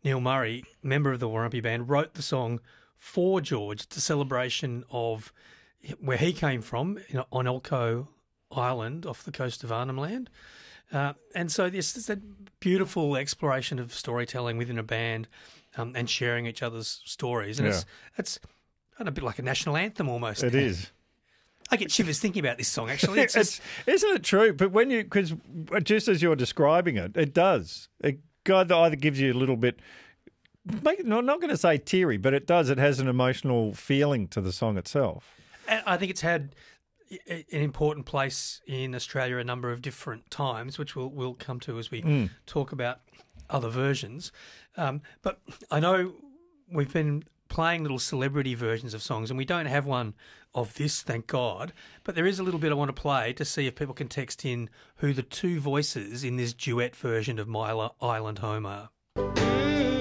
Neil Murray, member of the Warumpi Band, wrote the song for George. It's a celebration of where he came from on Elcho Island off the coast of Arnhem Land. And so this is a beautiful exploration of storytelling within a band and sharing each other's stories. And it's a bit like a national anthem almost. It is. I get shivers thinking about this song, actually. Isn't it true? But because just as you're describing it, it does. It either gives you a little bit, I'm not going to say teary, but it does. It has an emotional feeling to the song itself. And I think it's had an important place in Australia a number of different times, which we'll come to as we talk about other versions. But I know we've been playing little celebrity versions of songs, and we don't have one of this, thank God, but there is a little bit I want to play to see if people can text in who the two voices in this duet version of My Island Home are.